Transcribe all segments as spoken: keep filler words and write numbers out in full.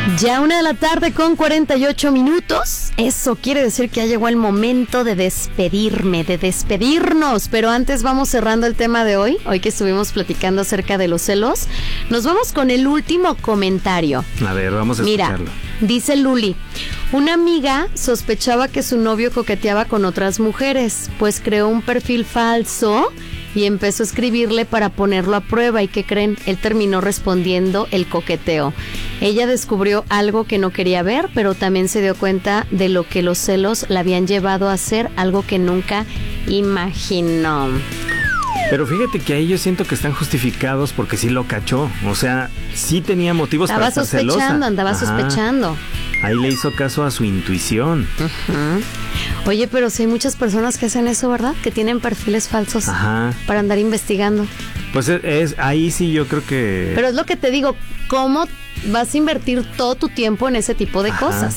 Ya una de la tarde con cuarenta y ocho minutos. Eso quiere decir que ya llegó el momento de despedirme, de despedirnos. Pero antes vamos cerrando el tema de hoy. Hoy que estuvimos platicando acerca de los celos, nos vamos con el último comentario. A ver, vamos a escucharlo. Mira, dice Luli: una amiga sospechaba que su novio coqueteaba con otras mujeres, pues creó un perfil falso y empezó a escribirle para ponerlo a prueba. ¿Y qué creen? Él terminó respondiendo el coqueteo. Ella descubrió algo que no quería ver, pero también se dio cuenta de lo que los celos la habían llevado a hacer, algo que nunca imaginó. Pero fíjate que ahí yo siento que están justificados porque sí lo cachó. O sea, sí tenía motivos Estaba para estar celosa. sospechando, andaba Ajá. sospechando. Ahí le hizo caso a su intuición. Uh-huh. Oye, pero sí hay muchas personas que hacen eso, ¿verdad? Que tienen perfiles falsos. Ajá. Para andar investigando. Pues es, es ahí sí yo creo que... Pero es lo que te digo, ¿cómo vas a invertir todo tu tiempo en ese tipo de Ajá. cosas?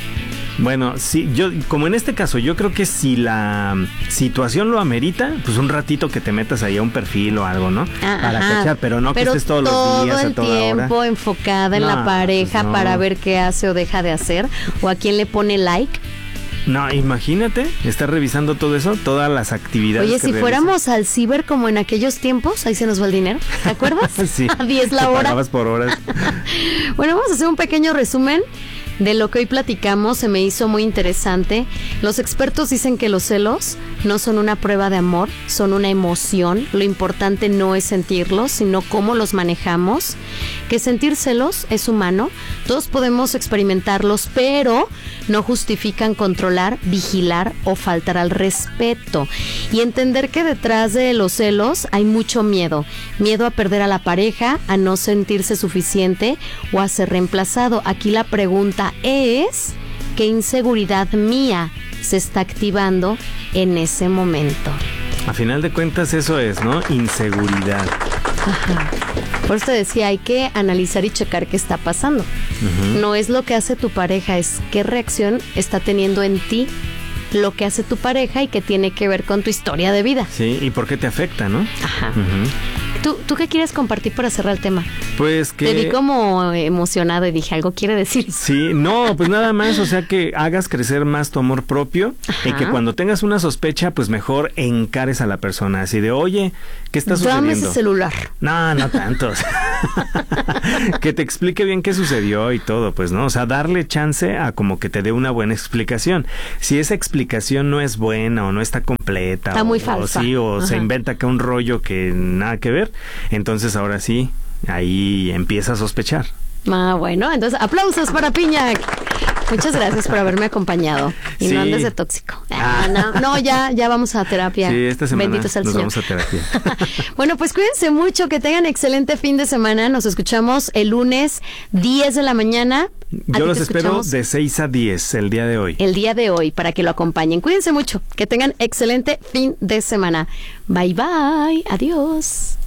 Bueno, sí, yo, como en este caso, yo creo que si la situación lo amerita, pues un ratito que te metas ahí a un perfil o algo, ¿no? Ah, para ajá. cachar, pero no pero que estés todos los días a toda hora. Todo el tiempo enfocada en no, la pareja pues no. para ver qué hace o deja de hacer, o a quién le pone like. No, imagínate, estar revisando todo eso, todas las actividades. Oye, que si realizas. fuéramos al ciber como en aquellos tiempos, ahí se nos va el dinero, ¿te acuerdas? Sí. A diez la te hora. pagabas por horas. Bueno, vamos a hacer un pequeño resumen de lo que hoy platicamos. Se me hizo muy interesante. Los expertos dicen que los celos no son una prueba de amor, son una emoción. Lo importante no es sentirlos, sino cómo los manejamos. Que sentir celos es humano, todos podemos experimentarlos, pero no justifican controlar, vigilar o faltar al respeto. Y entender que detrás de los celos hay mucho miedo. Miedo a perder a la pareja, a no sentirse suficiente o a ser reemplazado. Aquí la pregunta es: ¿qué inseguridad mía se está activando en ese momento? A final de cuentas eso es, ¿no? Inseguridad. Ajá. Por eso te decía, hay que analizar y checar qué está pasando. Uh-huh. No es lo que hace tu pareja, es qué reacción está teniendo en ti lo que hace tu pareja y que tiene que ver con tu historia de vida. Sí, y por qué te afecta, ¿no? Ajá. Uh-huh. ¿Tú, ¿Tú qué quieres compartir para cerrar el tema? Pues que... Te vi como emocionado y dije, ¿algo quiere decir? Sí, no, pues nada más, o sea, que hagas crecer más tu amor propio. Ajá. Y que cuando tengas una sospecha, pues mejor encares a la persona, así de, oye, ¿qué está sucediendo? Dame ese celular. No, no tantos. Que te explique bien qué sucedió y todo, pues, ¿no? O sea, darle chance a como que te dé una buena explicación. Si esa explicación no es buena o no está completa. Está o, muy falsa. O sí, o Ajá. se inventa acá un rollo que nada que ver, entonces ahora sí, ahí empieza a sospechar. Ah, bueno, entonces aplausos para Piña. Muchas gracias por haberme acompañado. Y sí. No andes de tóxico. Ah, no, no, ya, ya vamos a terapia. Sí, esta semana Bendito sea el nos Señor. Vamos a terapia. Bueno, pues cuídense mucho, que tengan excelente fin de semana. Nos escuchamos el lunes diez de la mañana. Yo los espero de seis a diez el día de hoy. El día de hoy, para que lo acompañen. Cuídense mucho, que tengan excelente fin de semana. Bye, bye. Adiós.